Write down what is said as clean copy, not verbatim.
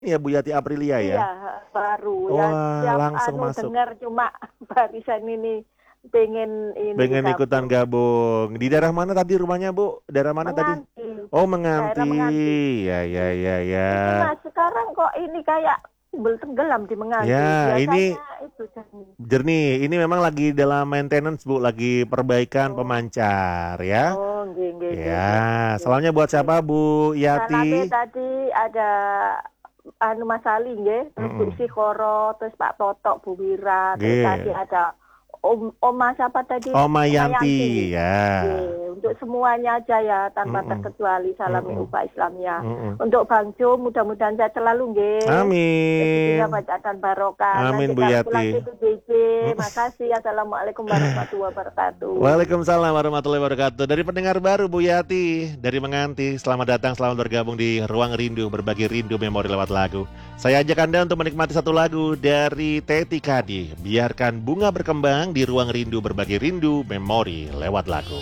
ya Bu Yati Aprilia ya? Iya, baru ya. Wah, Tiap langsung masuk. dengar cuma barisan ini pengen ini Pengen ikutan gabung. gabung. Di daerah mana tadi rumahnya Bu? Daerah mana tadi? Menganti, Oh, Menganti. daerah Menganti. Ya, ya, ya, ya. Ini Mas, sekarang kok ini kayak tenggelam di Menganti. Ya, Biasanya ini itu Jani. jernih. Ini memang lagi dalam maintenance Bu, lagi perbaikan Oh, pemancar ya. oh, nggih, nggih, nggih, Ya, nggih, nggih, salamnya buat nggih. siapa Bu Salame Yati? tadi ada Mas Ali nggih, terus Bu Mm-mm. Sikoro, terus Pak Totok, Bu Wira, terus tadi Nggih. ada Oma siapa tadi? Oma Oma Yanti Yanti. ya. Nggih, untuk semuanya aja ya tanpa Mm-mm. terkecuali salam Mm-mm. upah Islamnya. Mm-mm. Untuk Bang Jo mudah-mudahan saya selalu nggih. Rezekinya Amin. banyak dan barokah. Amin Nanti Bu kalau pulang Yati. ke DJ, makasih. Assalamualaikum warahmatullahi wabarakatuh. Waalaikumsalam warahmatullahi wabarakatuh. Dari pendengar baru Bu Yati dari Menganti. Selamat datang, selamat bergabung di Ruang Rindu, berbagi rindu memori lewat lagu. Saya ajak Anda untuk menikmati satu lagu dari Teti Kadi. Biarkan bunga berkembang di Ruang Rindu, berbagi rindu memori lewat lagu.